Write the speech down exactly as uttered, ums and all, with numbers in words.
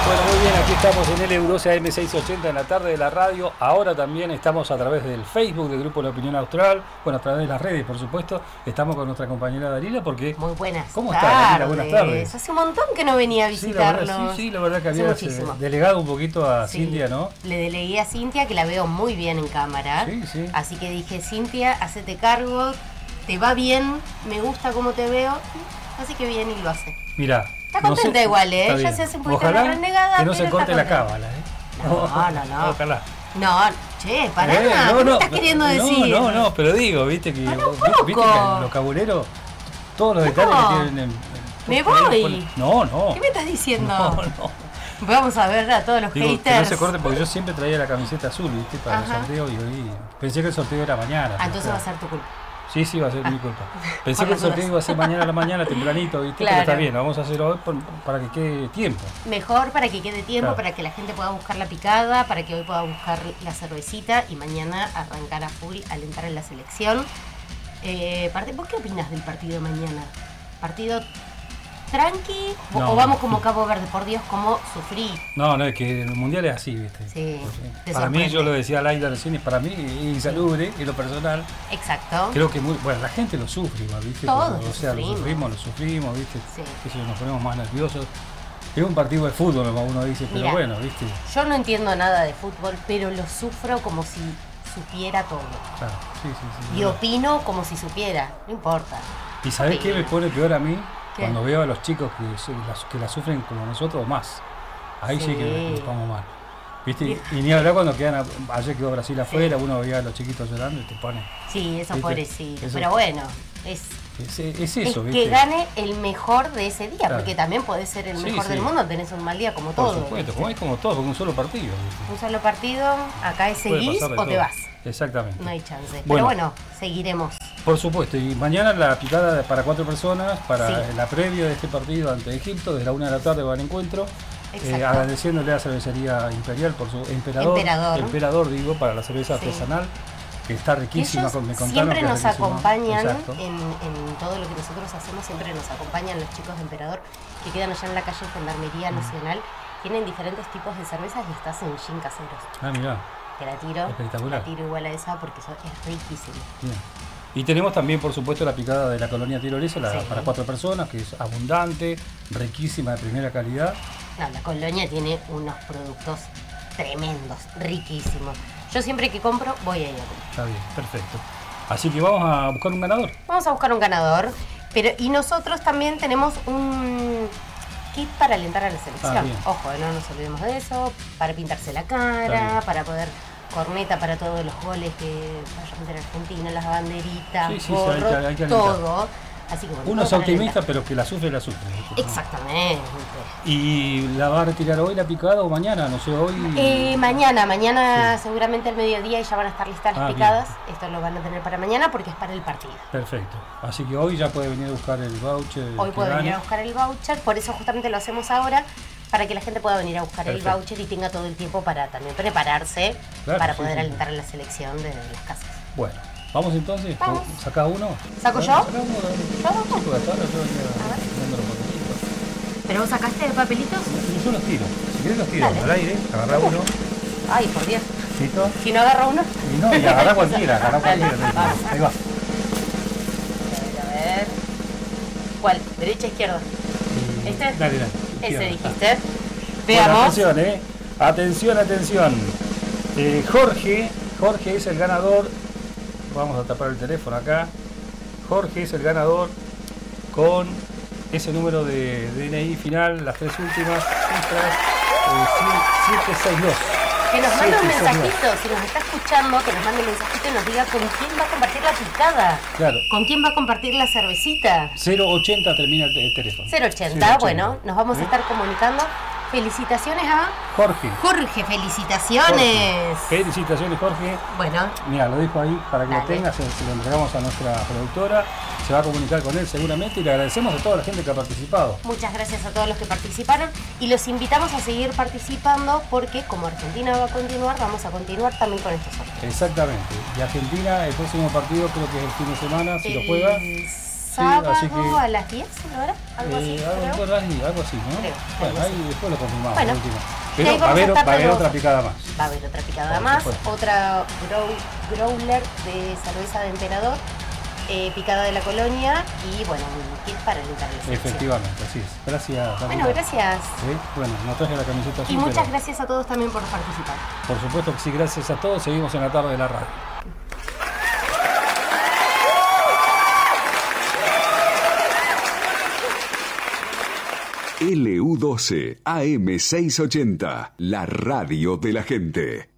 Bueno, muy bien, aquí estamos en L U doce A M seiscientos ochenta en la tarde de la radio. Ahora también estamos a través del Facebook del Grupo La Opinión Austral, bueno, a través de las redes, por supuesto. Estamos con nuestra compañera Dalila porque... Muy buenas ¿Cómo tardes. está, Dalila? Buenas tardes. Hace un montón que no venía a visitarlos. Sí, la verdad, sí, sí, la verdad que había delegado un poquito a sí, Cintia, ¿no? Le delegué a Cintia, que la veo muy bien en cámara. Sí, sí. Así que dije, Cintia, hacete cargo, te va bien, me gusta cómo te veo. Así que viene y lo hace. Mirá. Está contenta no sé, igual, ¿eh? Ella se hace un poquito la renegada. Que no se corte la cábala, ¿eh? No, no, no. Ojalá. No, che, pará, eh, no, ¿qué no, estás queriendo decir? No, no, no, pero digo, viste que, no, viste, viste que los cabuleros, todos los no. detalles que tienen en, en Me voy. No, no. ¿Qué me estás diciendo? No, no. Vamos a ver a todos los digo, haters. Que no se corte porque yo siempre traía la camiseta azul, viste, para Ajá. el sorteo y hoy pensé que el sorteo era mañana. Ah, entonces va a ser tu culpa. Sí, sí, va a ser ah. mi culpa. Pensé que el sorteo iba a ser mañana a la mañana, tempranito, ¿viste? Claro. Pero está bien, lo vamos a hacer hoy para que quede tiempo. Mejor para que quede tiempo, claro. para que la gente pueda buscar la picada, para que hoy pueda buscar la cervecita y mañana arrancar a full, alentar en la selección. Eh, ¿Vos qué opinas del partido de mañana? ¿Partido tranqui no, o vamos como Cabo Verde? Por Dios, cómo sufrí. No, no, es que el mundial es así, ¿viste? Sí. Para mí, yo lo decía a Laila recién, para mí es insalubre, en lo personal. Exacto. Creo que, muy, bueno, la gente lo sufre igual, ¿viste? Todos o sea, sufrimos. lo sufrimos, lo sufrimos, ¿viste? Sí. Eso nos ponemos más nerviosos. Es un partido de fútbol, como uno dice, pero Mirá, bueno, ¿viste? Yo no entiendo nada de fútbol, pero lo sufro como si supiera todo. Claro, sí, sí, sí. Y opino como si supiera, no importa. ¿Y sabés okay. qué me pone peor a mí? ¿Qué? Cuando veo a los chicos que, que la sufren como nosotros más. Ahí sí, sí que nos pongo mal. ¿Viste? Y, y ni hablar cuando quedan, a, ayer quedó Brasil afuera, sí. uno veía a los chiquitos llorando y te pone. Sí, eso pobrecito. Pero bueno, es, es, es eso, es ¿viste? que gane el mejor de ese día, claro. porque también podés ser el sí, mejor sí. del mundo, tenés un mal día como todo. Por supuesto, como es como todo, porque un solo partido. ¿viste? Un solo partido, acá es seguís o todo. te vas. Exactamente. No hay chance. Bueno, pero bueno, seguiremos. Por supuesto, y mañana la picada para cuatro personas para sí. la previa de este partido ante Egipto, desde la una de la tarde va al encuentro, eh, agradeciéndole a la cervecería Imperial por su emperador, emperador, emperador digo, para la cerveza sí. artesanal, que está riquísima. Ellos me siempre que nos acompañan en, en todo lo que nosotros hacemos, siempre nos acompañan los chicos de Emperador, que quedan allá en la calle Gendarmería mm. Nacional, tienen diferentes tipos de cervezas y estás en gin caseros. Ah, mirá. Te la tiro, espectacular. la tiro igual a esa porque eso es riquísimo. Bien. Y tenemos también, por supuesto, la picada de la colonia tirolesa, la, sí. para cuatro personas, que es abundante, riquísima, de primera calidad. No, la colonia tiene unos productos tremendos, riquísimos. Yo siempre que compro, voy a ir a comprar. Está bien, perfecto. Así que vamos a buscar un ganador. Vamos a buscar un ganador, pero y nosotros también tenemos un kit para alentar a la selección. Ah, Ojo, no nos olvidemos de eso, para pintarse la cara, para poder... corneta para todos los goles que vaya a meter Argentina, las banderitas, sí, sí, gorro, sí, hay que, hay que todo. Así que, bueno, uno es optimista, pero que la sufre, la sufre. Exactamente. ¿Y la va a retirar hoy la picada o mañana? No sé, hoy... Eh, mañana, mañana sí. seguramente al mediodía y ya van a estar listas las ah, picadas. Bien. Esto lo van a tener para mañana porque es para el partido. Perfecto. Así que hoy ya puede venir a buscar el voucher. Hoy puede venir a buscar el voucher, por eso justamente lo hacemos ahora, para que la gente pueda venir a buscar Perfecto. el voucher y tenga todo el tiempo para también prepararse claro, para sí, poder sí. alentar a la selección de las casas. Bueno, vamos entonces, vamos. ¿Saca uno? ¿Saco yo? Saca uno, ¿Yo? Sí, hasta ahora yo venía ¿Pero vos sacaste papelitos? Yo los tiro, si querés los tiro al aire, agarrá uno. Ay, por Dios. ¿Listo? Si no agarro uno. Y no, y agarrá cualquiera, agarrá cualquiera. Vamos. Ahí va. A ver, a ver. ¿Cuál? ¿Derecha, izquierda? Y... ¿Este? Dale, dale. Ese dijiste. Veamos. Bueno, atención, eh. Atención, atención. Eh, Jorge, Jorge es el ganador. Vamos a tapar el teléfono acá. Jorge es el ganador con ese número de D N I final, las tres últimas cifras, eh, siete seis dos. Que nos mande un mensajito, si nos está escuchando, que nos mande un mensajito y nos diga con quién va a compartir la picada. Claro. Con quién va a compartir la cervecita. cero ochenta termina el teléfono. cero ochenta, bueno, nos vamos ¿Sí? a estar comunicando. Felicitaciones a Jorge. Jorge, felicitaciones. Jorge. Felicitaciones, Jorge. Bueno. Mira, lo dejo ahí para que Dale. lo tengas, se, se lo entregamos a nuestra productora. Se va a comunicar con él seguramente y le agradecemos a toda la gente que ha participado. Muchas gracias a todos los que participaron y los invitamos a seguir participando porque como Argentina va a continuar, vamos a continuar también con estos sorteos. Exactamente. Y Argentina, el próximo partido creo que es el fin de semana, si el lo juega. sábado así que- a las diez, ¿no era? Algo así, Eh, algo, creo. algo así, algo así, ¿no? Creo, bueno, algo ahí después lo confirmamos. Bueno, por último. y Pero ahí va a vamos a haber, estar va a haber todos. otra picada más. Va a haber otra picada Por más, supuesto. otra grow- growler de cerveza de emperador, eh, picada de la colonia y bueno, un kit para alentar la selección. Efectivamente, así es. Gracias. Bueno, Daniela. gracias. ¿Sí? Bueno, nos traje la camiseta así, Y muchas pero gracias a todos también por participar. por supuesto que sí, gracias a todos. Seguimos en la tarde de la radio. L U doce A M seiscientos ochenta, la radio de la gente.